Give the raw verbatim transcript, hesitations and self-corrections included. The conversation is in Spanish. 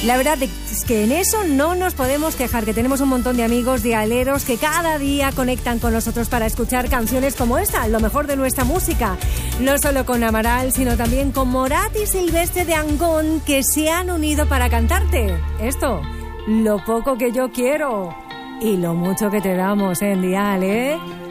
La verdad es que en eso no nos podemos quejar, que tenemos un montón de amigos dialeros que cada día conectan con nosotros para escuchar canciones como esta, lo mejor de nuestra música. No solo con Amaral, sino también con Morat y Silvestre de Angón, que se han unido para cantarte esto, lo poco que yo quiero y lo mucho que te damos en Dial, ¿eh?